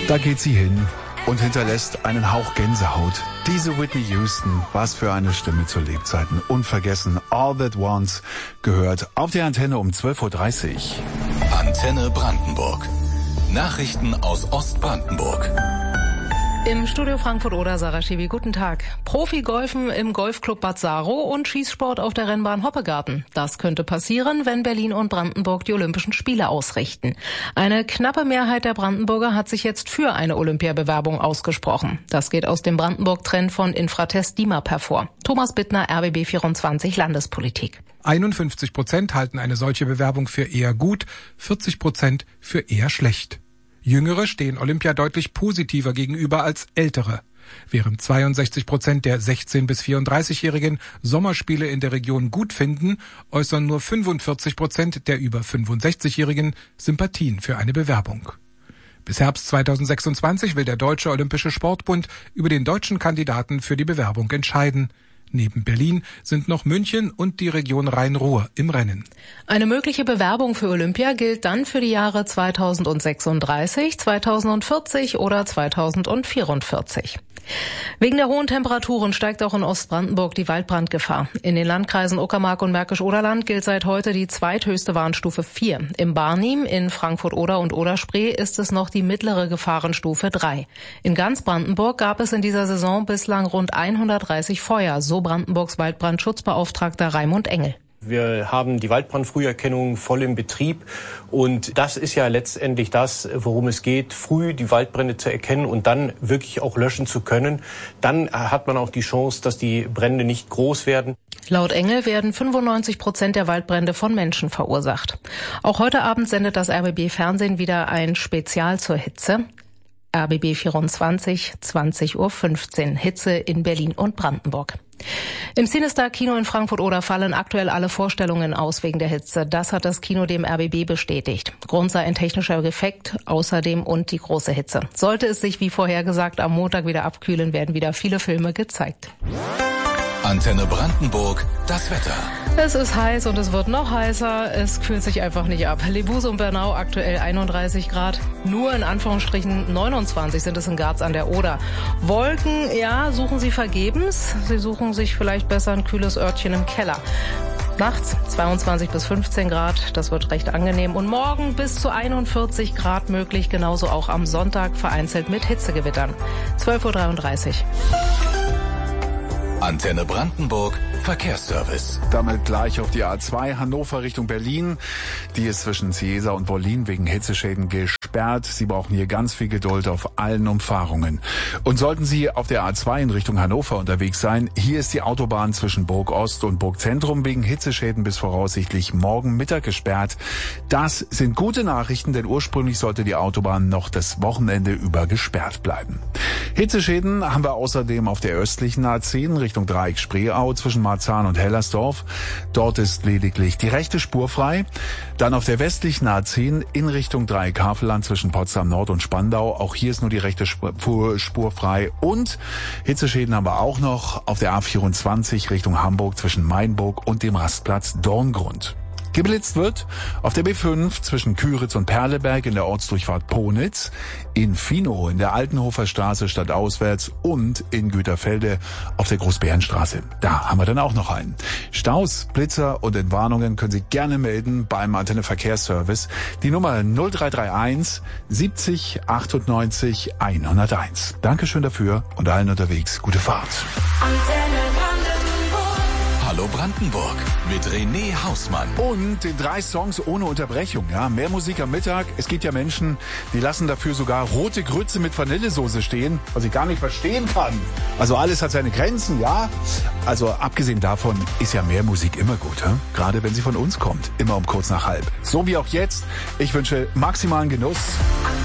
Da geht sie hin und hinterlässt einen Hauch Gänsehaut. Diese Whitney Houston, was für eine Stimme zu Lebzeiten. Unvergessen, All That Once gehört auf der Antenne um 12.30 Uhr. Antenne Brandenburg. Nachrichten aus Ostbrandenburg. Im Studio Frankfurt-Oder, Sarah Schiwi, guten Tag. Profi-Golfen im Golfclub Bad Saro und Schießsport auf der Rennbahn Hoppegarten. Das könnte passieren, wenn Berlin und Brandenburg die Olympischen Spiele ausrichten. Eine knappe Mehrheit der Brandenburger hat sich jetzt für eine Olympiabewerbung ausgesprochen. Das geht aus dem Brandenburg-Trend von Infratest DIMAP hervor. Thomas Bittner, RBB24 Landespolitik. 51% halten eine solche Bewerbung für eher gut, 40% für eher schlecht. Jüngere stehen Olympia deutlich positiver gegenüber als Ältere. Während 62% der 16- bis 34-Jährigen Sommerspiele in der Region gut finden, äußern nur 45% der über 65-Jährigen Sympathien für eine Bewerbung. Bis Herbst 2026 will der Deutsche Olympische Sportbund über den deutschen Kandidaten für die Bewerbung entscheiden. Neben Berlin sind noch München und die Region Rhein-Ruhr im Rennen. Eine mögliche Bewerbung für Olympia gilt dann für die Jahre 2036, 2040 oder 2044. Wegen der hohen Temperaturen steigt auch in Ostbrandenburg die Waldbrandgefahr. In den Landkreisen Uckermark und Märkisch-Oderland gilt seit heute die zweithöchste Warnstufe 4. Im Barnim, in Frankfurt-Oder und Oder-Spree ist es noch die mittlere Gefahrenstufe 3. In ganz Brandenburg gab es in dieser Saison bislang rund 130 Feuer, so Brandenburgs Waldbrandschutzbeauftragter Raimund Engel. Wir haben die Waldbrandfrüherkennung voll im Betrieb und das ist ja letztendlich das, worum es geht, früh die Waldbrände zu erkennen und dann wirklich auch löschen zu können. Dann hat man auch die Chance, dass die Brände nicht groß werden. Laut Engel werden 95% der Waldbrände von Menschen verursacht. Auch heute Abend sendet das RBB-Fernsehen wieder ein Spezial zur Hitze. RBB 24, 20.15 Uhr, Hitze in Berlin und Brandenburg. Im Cinestar Kino in Frankfurt-Oder fallen aktuell alle Vorstellungen aus wegen der Hitze. Das hat das Kino dem RBB bestätigt. Grund sei ein technischer Defekt, außerdem und die große Hitze. Sollte es sich wie vorhergesagt am Montag wieder abkühlen, werden wieder viele Filme gezeigt. Antenne Brandenburg, das Wetter. Es ist heiß und es wird noch heißer. Es kühlt sich einfach nicht ab. Lebus und Bernau aktuell 31 Grad. Nur in Anführungsstrichen 29 sind es in Garz an der Oder. Wolken, ja, suchen Sie vergebens. Sie suchen sich vielleicht besser ein kühles Örtchen im Keller. Nachts 22 bis 15 Grad, das wird recht angenehm. Und morgen bis zu 41 Grad möglich, genauso auch am Sonntag vereinzelt mit Hitzegewittern. 12.33 Uhr. Antenne Brandenburg, Verkehrsservice. Damit gleich auf die A2 Hannover Richtung Berlin. Die ist zwischen Ciesa und Wollin wegen Hitzeschäden gesperrt. Sie brauchen hier ganz viel Geduld auf allen Umfahrungen. Und sollten Sie auf der A2 in Richtung Hannover unterwegs sein, hier ist die Autobahn zwischen Burg Ost und Burg Zentrum wegen Hitzeschäden bis voraussichtlich morgen Mittag gesperrt. Das sind gute Nachrichten, denn ursprünglich sollte die Autobahn noch das Wochenende über gesperrt bleiben. Hitzeschäden haben wir außerdem auf der östlichen A10 Richtung Dreieck Spreeau zwischen Marzahn und Hellersdorf. Dort ist lediglich die rechte Spur frei. Dann auf der westlichen A10 in Richtung Dreieck Havelland zwischen Potsdam Nord und Spandau. Auch hier ist nur die rechte Spur frei. Und Hitzeschäden haben wir auch noch auf der A24 Richtung Hamburg zwischen Mainburg und dem Rastplatz Dorngrund. Geblitzt wird auf der B5 zwischen Küritz und Perleberg in der Ortsdurchfahrt Ponitz, in Finow in der Altenhofer Straße stadtauswärts und in Güterfelde auf der Großbärenstraße. Da haben wir dann auch noch einen. Staus, Blitzer und Entwarnungen können Sie gerne melden beim Antenne Verkehrsservice. Die Nummer 0331 70 98 101. Dankeschön dafür und allen unterwegs gute Fahrt. Hallo Brandenburg mit René Hausmann. Und den 3 Songs ohne Unterbrechung. Ja, mehr Musik am Mittag. Es gibt ja Menschen, die lassen dafür sogar rote Grütze mit Vanillesoße stehen, was ich gar nicht verstehen kann. Also alles hat seine Grenzen, ja. Also abgesehen davon ist ja mehr Musik immer gut, ja? Gerade wenn sie von uns kommt. Immer um kurz nach halb. So wie auch jetzt. Ich wünsche maximalen Genuss.